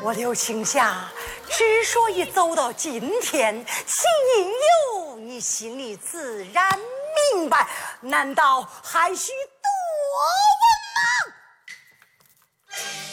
我刘青霞之所以走到今天，其因由你心里自然明白，难道还需多问吗？